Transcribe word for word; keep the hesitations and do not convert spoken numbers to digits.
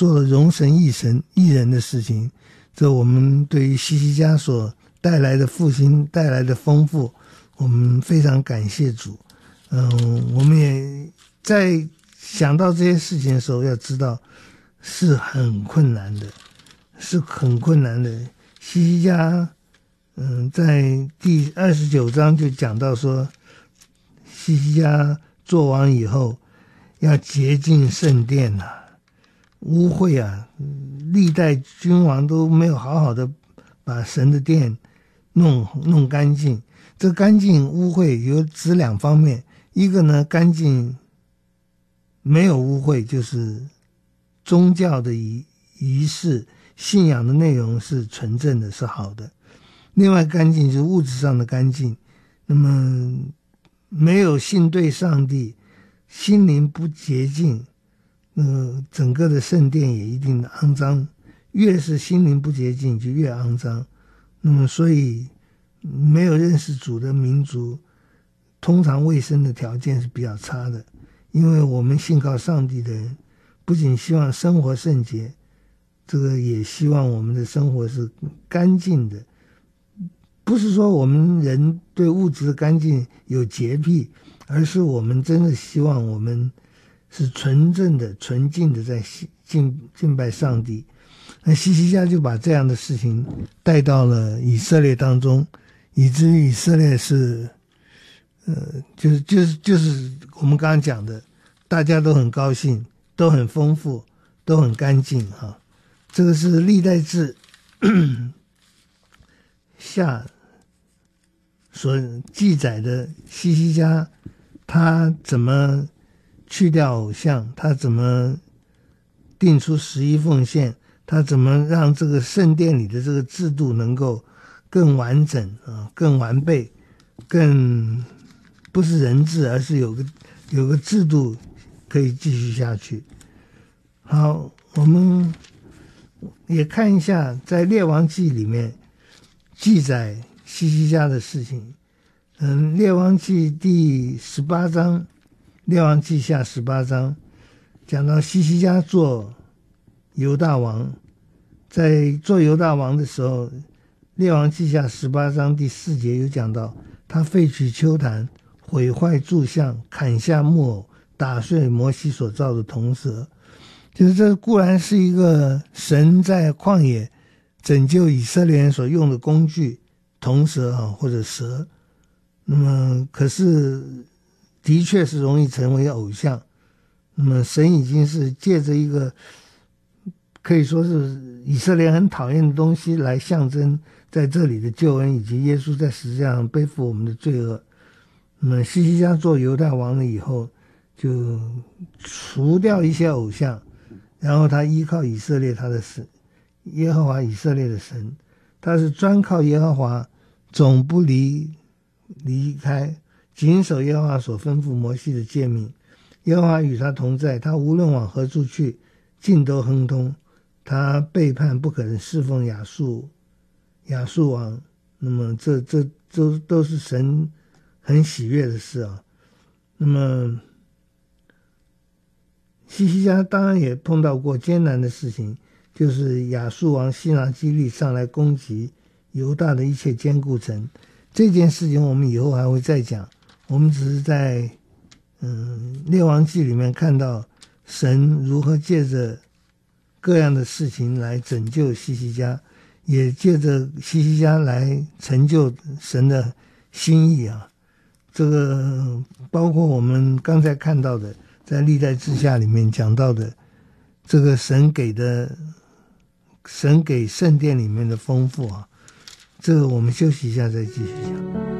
做了容神益神益人的事情，这我们对于希西家所带来的复兴带来的丰富，我们非常感谢主。嗯，我们也在想到这些事情的时候，要知道是很困难的，是很困难的。希西家，嗯，在第二十九章就讲到说，希西家做王以后，要洁净圣殿啊，污秽啊，历代君王都没有好好的把神的殿弄弄干净。这干净污秽有指两方面，一个呢干净没有污秽，就是宗教的仪仪式信仰的内容是纯正的，是好的。另外干净就是物质上的干净，那么没有信对上帝，心灵不洁净，呃，整个的圣殿也一定的肮脏，越是心灵不洁净就越肮脏。那么所以没有认识主的民族，通常卫生的条件是比较差的。因为我们信靠上帝的人，不仅希望生活圣洁，这个也希望我们的生活是干净的。不是说我们人对物质的干净有洁癖，而是我们真的希望我们是纯正的纯净的在敬敬拜上帝。那希西家就把这样的事情带到了以色列当中，以至于以色列是呃，就是就是就是我们刚刚讲的，大家都很高兴，都很丰富，都很干净哈。这个是历代志下所记载的希西家他怎么去掉偶像，他怎么定出十一奉献，他怎么让这个圣殿里的这个制度能够更完整啊，更完备，更不是人治，而是有个有个制度可以继续下去。好，我们也看一下在列王记里面记载希西家的事情。嗯，列王记第十八章，列王记下十八章讲到希西家做犹大王，在做犹大王的时候，列王记下十八章第四节有讲到，他废去丘坛，毁坏柱像，砍下木偶，打碎摩西所造的铜蛇。就是这固然是一个神在旷野拯救以色列人所用的工具，铜蛇啊或者蛇，那么可是的确是容易成为偶像。那么神已经是借着一个可以说是以色列很讨厌的东西来象征在这里的救恩，以及耶稣在十字架上背负我们的罪恶。那么希西家做犹大王了以后，就除掉一些偶像，然后他依靠以色列他的神，耶和华以色列的神，他是专靠耶和华，总不离离开，谨守耶和华所吩咐摩西的诫命。耶和华与他同在，他无论往何处去，尽都亨通。他背叛不可能侍奉亚述亚述王，那么这这都都是神很喜悦的事啊。那么希西家当然也碰到过艰难的事情，就是亚述王西拿基立上来攻击犹大的一切坚固城。这件事情我们以后还会再讲，我们只是在嗯列王记里面看到神如何借着各样的事情来拯救希西家，也借着希西家来成就神的心意啊。这个包括我们刚才看到的在历代志下里面讲到的这个神给的神给圣殿里面的丰富啊，这个我们休息一下再继续讲。